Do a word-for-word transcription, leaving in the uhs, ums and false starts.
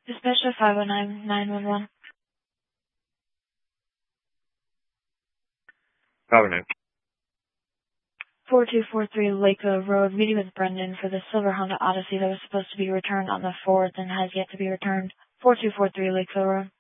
Dispatcher five oh nine nine one one. Governor. four two four three Lakeville Road, meeting with Brendan for the silver Honda Odyssey that was supposed to be returned on the fourth and has yet to be returned. four two four three Lakeville Road.